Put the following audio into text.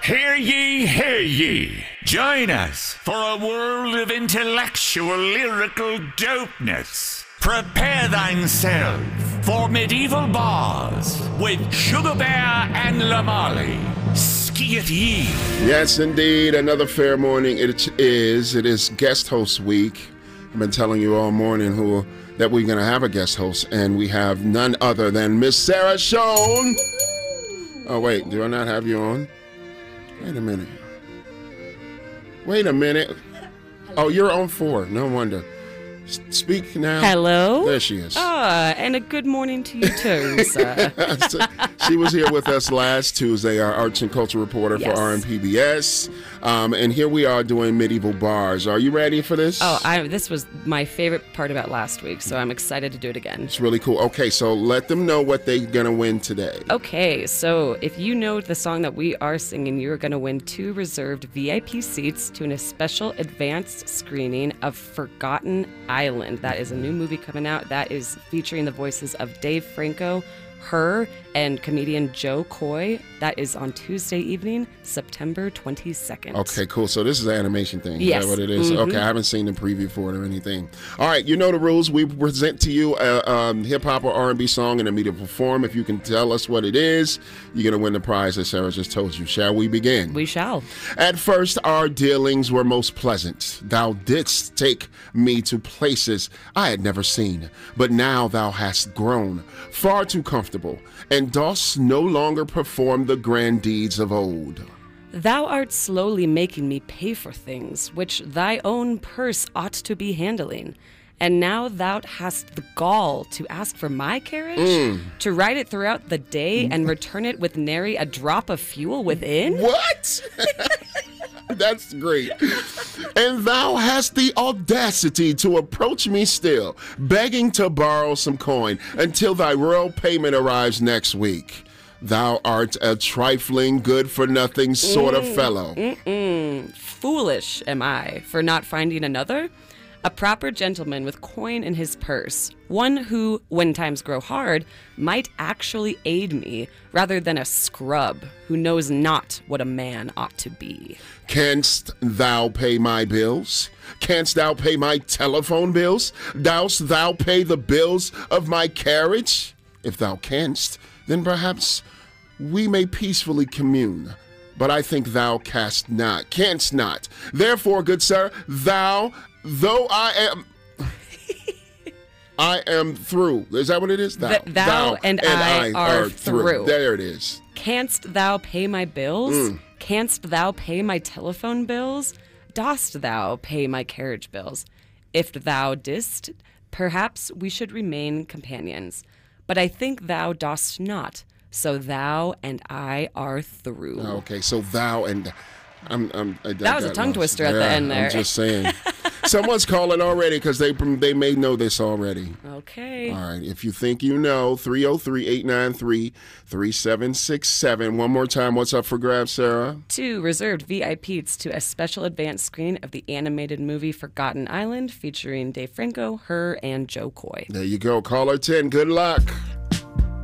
Hear ye, hear ye. Join us for a world of intellectual lyrical dopeness. Prepare thyself for medieval bars with Sugar Bear and Lamali. Skieth ye. Yes, indeed. Another fair morning. It is guest host week. I've been telling you all morning that we're going to have a guest host, and we have none other than Miss Sarah Schoen. Oh, wait. Do I not have you on? Wait a minute. Oh, you're on 4. No wonder. Speak now. Hello. There she is. And a good morning to you too, sir. She was here with us last Tuesday, our arts and culture reporter for RMPBS. And here we are doing medieval bars. Are you ready for this? This was my favorite part about last week, so I'm excited to do it again. It's really cool. Okay, so let them know what they're going to win today. Okay, so if you know the song that we are singing, you're going to win 2 reserved VIP seats to a special advanced screening of Forgotten Island. That is a new movie coming out that is featuring the voices of Dave Franco, Her, and comedian Joe Coy. That is on Tuesday evening, September 22nd. Okay, cool. So this is an animation thing. Yes. Is that what it is? Mm-hmm. Okay, I haven't seen the preview for it or anything. All right, you know the rules. We present to you a hip-hop or R&B song in a medieval form. If you can tell us what it is, you're going to win the prize that Sarah just told you. Shall we begin? We shall. At first, our dealings were most pleasant. Thou didst take me to places I had never seen, but now thou hast grown far too comfortable, and dost no longer perform the grand deeds of old. Thou art slowly making me pay for things which thy own purse ought to be handling. And now thou hast the gall to ask for my carriage, to ride it throughout the day and return it with nary a drop of fuel within? What? That's great. And thou hast the audacity to approach me still, begging to borrow some coin until thy royal payment arrives next week. Thou art a trifling, good-for-nothing sort of fellow. Foolish am I for not finding another? A proper gentleman with coin in his purse, one who, when times grow hard, might actually aid me, rather than a scrub who knows not what a man ought to be. Canst thou pay my bills? Canst thou pay my telephone bills? Dost thou pay the bills of my carriage? If thou canst, then perhaps we may peacefully commune. But I think thou canst not. Therefore, good sir, though I am through. Is that what it is? Thou and I are through. There it is. Canst thou pay my bills? Canst thou pay my telephone bills? Dost thou pay my carriage bills? If thou didst, perhaps we should remain companions. But I think thou dost not. So thou and I are through. Okay, so thou and that was a tongue twister at the end there. I'm just saying. Someone's calling already because they may know this already. Okay. All right. If you think you know, 303-893-3767. One more time. What's up for grabs, Sarah? 2 reserved VIPs to a special advanced screening of the animated movie Forgotten Island featuring Dave Franco, Her, and Joe Coy. There you go. Caller 10. Good luck.